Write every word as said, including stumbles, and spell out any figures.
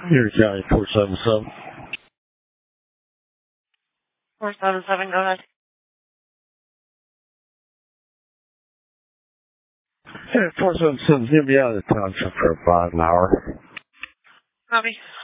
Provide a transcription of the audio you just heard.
Here, County four seven seven. four seven seven, go ahead. Hey, four seven seven, get me out of the township for about an hour. Copy.